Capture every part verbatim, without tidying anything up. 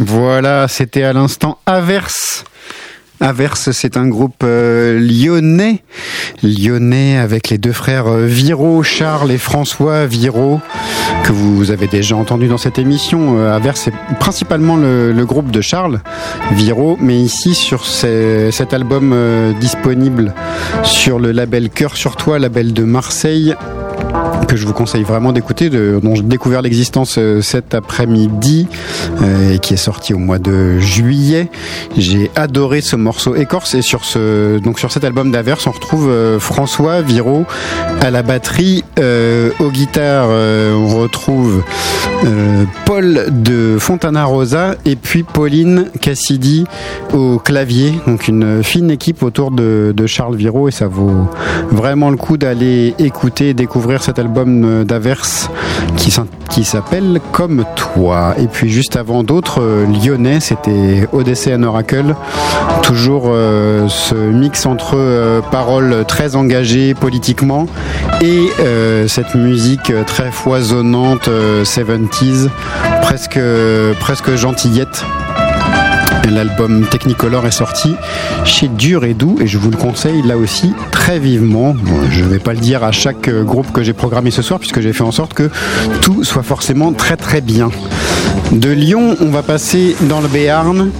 Voilà, c'était à l'instant Averse. Averse, c'est un groupe euh, lyonnais, lyonnais avec les deux frères euh, Viro, Charles et François Viro, que vous avez déjà entendu dans cette émission. Euh, Averse, c'est principalement le, le groupe de Charles Viro, mais ici sur ces, cet album euh, disponible sur le label Cœur sur Toi, label de Marseille, que je vous conseille vraiment d'écouter, de, dont j'ai découvert l'existence euh, cet après-midi euh, et qui est sorti au mois de juillet. J'ai adoré ce morceau Écorce, et sur ce donc sur cet album d'Averse, on retrouve euh, François Viro à la batterie, euh, aux guitares euh, on retrouve euh, Paul de Fontana Rosa et puis Pauline Cassidy au clavier, donc une fine équipe autour de, de Charles Viro, et ça vaut vraiment le coup d'aller écouter et découvrir cet album d'Averse qui, qui s'appelle Comme Toi. Et puis juste avant, d'autres euh, lyonnais, c'était Odyssey and Oracle, toujours euh, ce mix entre euh, paroles très engagées politiquement et euh, cette musique très foisonnante euh, soixante-dix, presque, presque gentillette. L'album Technicolor est sorti chez Dur et Doux et je vous le conseille là aussi très vivement. Bon, je ne vais pas le dire à chaque groupe que j'ai programmé ce soir puisque j'ai fait en sorte que tout soit forcément très très bien. De Lyon, on va passer dans le Béarn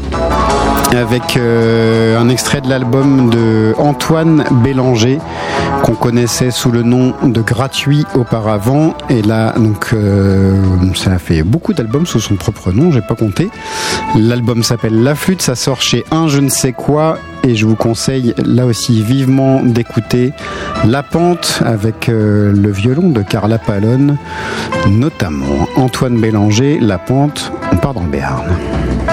avec euh, un extrait de l'album de Antoine Bélanger qu'on connaissait sous le nom de Gratuit auparavant, et là donc euh, ça a fait beaucoup d'albums sous son propre nom, j'ai pas compté. L'album s'appelle La Flûte, ça sort chez Un Je ne sais quoi, et je vous conseille là aussi vivement d'écouter La Pente avec euh, le violon de Carla Palone notamment. Antoine Bélanger, La Pente, on part dans le Béarn.